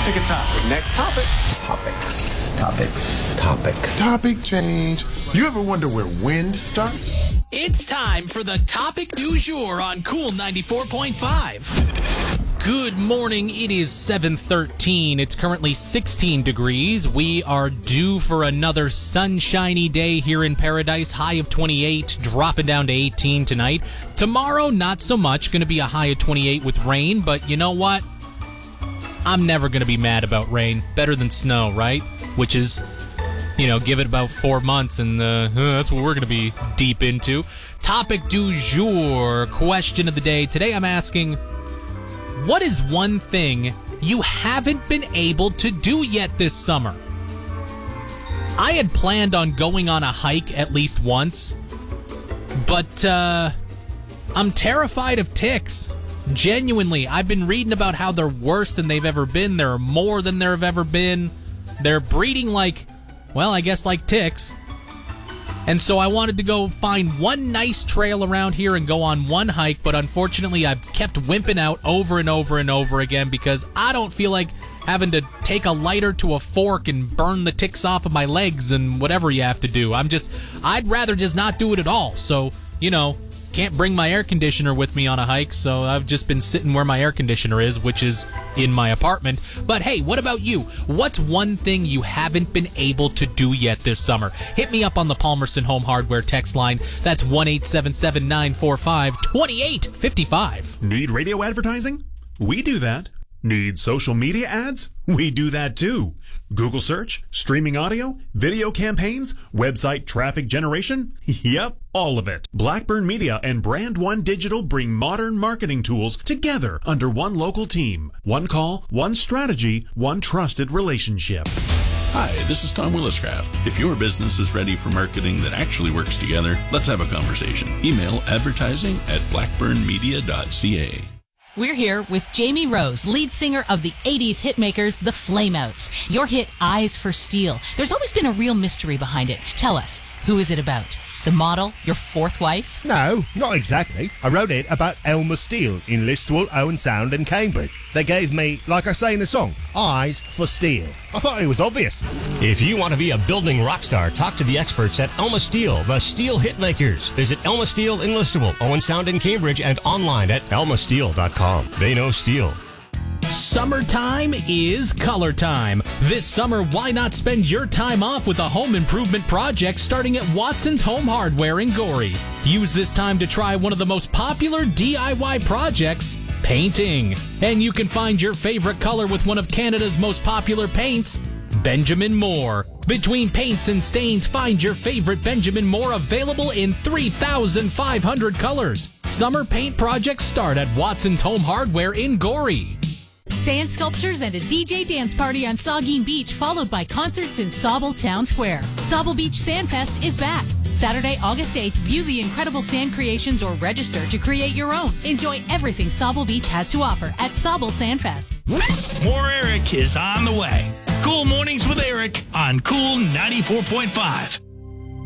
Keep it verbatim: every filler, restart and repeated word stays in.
Pick a topic. Next topic. Topics, topics, topics. Topic change. You ever wonder where wind starts? It's time for the topic du jour on Cool ninety-four point five. Good morning. It is seven thirteen. It's currently sixteen degrees. We are due for another sunshiny day here in paradise. High of twenty-eight, dropping down to eighteen tonight. Tomorrow, not so much. Going to be a high of twenty-eight with rain, but you know what? I'm never going to be mad about rain. Better than snow, right? Which is, you know, give it about four months and uh, that's what we're going to be deep into. Topic du jour, question of the day. Today I'm asking, what is one thing you haven't been able to do yet this summer? I had planned on going on a hike at least once, but uh, I'm terrified of ticks. Genuinely, I've been reading about how they're worse than they've ever been. There are more than there have ever been. They're breeding like, well, I guess like ticks. And so I wanted to go find one nice trail around here and go on one hike, but unfortunately I've kept wimping out over and over and over again because I don't feel like having to take a lighter to a fork and burn the ticks off of my legs and whatever you have to do. I'm just, I'd rather just not do it at all. So, you know, can't bring my air conditioner with me on a hike, so I've just been sitting where my air conditioner is, which is in my apartment. But hey, what about you? What's one thing you haven't been able to do yet this summer? Hit me up on the Palmerston Home Hardware text line. That's one eight seven seven, nine four five, two eight five five. Need radio advertising? We do that. Need social media ads? We do that too. Google search, streaming audio, video campaigns, website traffic generation? Yep, all of it. Blackburn Media and Brand One Digital bring modern marketing tools together under one local team. One call, one strategy, one trusted relationship. Hi, this is Tom Williscraft. If your business is ready for marketing that actually works together, let's have a conversation. Email advertising at blackburn media dot c a. We're here with Jamie Rose, lead singer of the eighties hitmakers, the Flameouts. Your hit, Eyes for Steel. There's always been a real mystery behind it. Tell us, who is it about? The model? Your fourth wife? No, not exactly. I wrote it about Elmer Steele in Listowel, Owen Sound and Cambridge. They gave me, like I say in the song, Eyes for Steel. I thought it was obvious. If you want to be a building rock star, talk to the experts at Elma Steel, the Steel Hitmakers. Visit Elma Steel in Listowel, Owen Sound in Cambridge, and online at elma steel dot com. They know steel. Summertime is color time. This summer, why not spend your time off with a home improvement project starting at Watson's Home Hardware in Gorey? Use this time to try one of the most popular D I Y projects, painting. And you can find your favorite color with one of Canada's most popular paints, Benjamin Moore. Between paints and stains, find your favorite Benjamin Moore available in three thousand five hundred colors. Summer paint projects start at Watson's Home Hardware in Gorey. Sand sculptures and a D J dance party on Saugeen Beach, followed by concerts in Sauble Town Square. Sauble Beach Sandfest is back. Saturday, August eighth, view the incredible sand creations or register to create your own. Enjoy everything Sauble Beach has to offer at Sauble Sandfest. More Eric is on the way. Cool Mornings with Eric on Cool ninety-four point five.